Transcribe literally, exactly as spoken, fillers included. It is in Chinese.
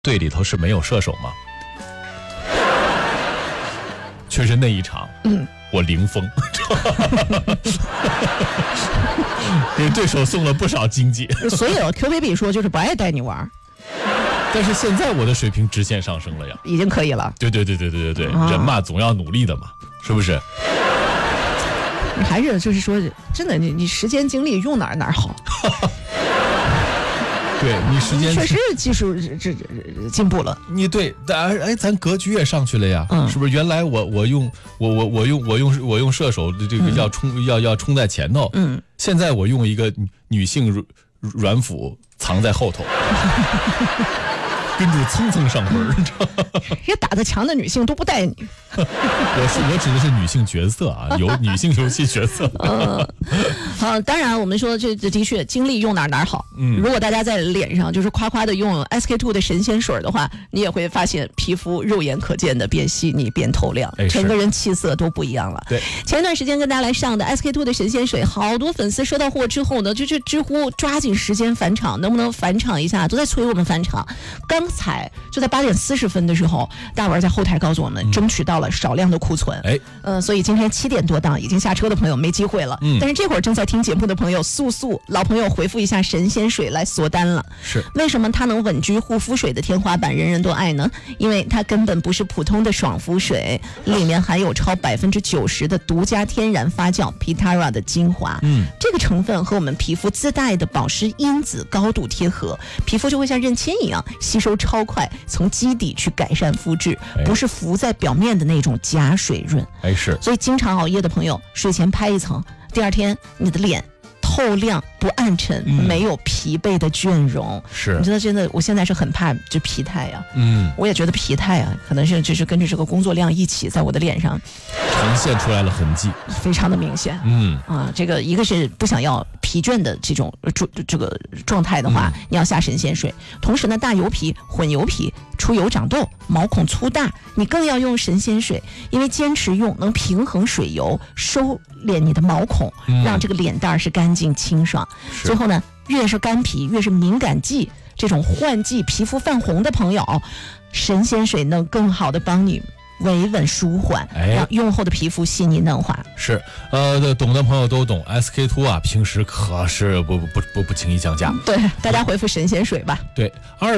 队里头是没有射手吗？确实那一场，嗯，我零封，给对手送了不少经济。 所以 Q baby 说就是不爱带你玩。 但是现在我的水平直线上升了呀， 已经可以了。 对对对对对对对，啊、人嘛总要努力的嘛，是不是？ 你还是就是说，真的，你你时间精力用哪儿哪儿好。 对你时间确实技术这进步了。 你对，哎，咱格局也上去了呀，嗯、是不是？原来我我用我我我用我用我用射手的这个要冲、嗯、要要冲在前头，嗯，现在我用一个女性软辅藏在后头。跟住蹭蹭上门， 也打得强的女性都不带你。 我是我指的是女性角色啊，有女性游戏角色。 嗯，好，当然我们说这的确精力用哪儿哪儿好。嗯，如果大家在脸上就是夸夸的用 S K two 的神仙水的话，你也会发现皮肤肉眼可见的变细腻、变透亮，哎、整个人气色都不一样了。 对， 前一段时间跟大家来上的 S K two 的神仙水，好多粉丝收到货之后呢，就是知乎抓紧时间返场，能不能返场一下？都在催我们返场。刚才就在八点四十分的时候，大文在后台告诉我们，嗯、争取到了少量的库存。哎，呃，所以今天七点多档已经下车的朋友没机会了。嗯，但是这会儿正在听节目的朋友，速速老朋友回复一下神仙水来锁单了。 是， 为什么它能稳居护肤水的天花板，人人都爱呢？因为它根本不是普通的爽肤水，里面含有超百分之九十的独家天然发酵 Pitara 的精华。嗯，这个成分和我们皮肤自带的保湿因子高度贴合，皮肤就会像认亲一样吸收超快，从基底去改善肤质，不是浮在表面的那种假水润。 哎，是。 所以经常熬夜的朋友，睡前拍一层，第二天你的脸透亮不暗沉，嗯、没有疲惫的倦容。 是， 你知道，真的，我现在是很怕这疲态呀、啊。 嗯， 我也觉得疲态啊，可能是就是跟着这个工作量一起在我的脸上呈现出来了痕迹， 非常的明显。嗯啊，这个一个是不想要疲倦的这种这个状态的话，嗯、你要下神仙水。同时呢，大油皮、混油皮、出油长痘、毛孔粗大，你更要用神仙水，因为坚持用能平衡水油，收敛你的毛孔，嗯、让这个脸蛋是干净清爽。最后呢，越是干皮，越是敏感肌，这种换季皮肤泛红的朋友，神仙水能更好的帮你维稳舒缓，让用后的皮肤细腻嫩滑。 是，呃，懂的朋友都懂 ，S K two 啊，平时可是不不不不不轻易降价。 对，大家回复神仙水吧。 对，二。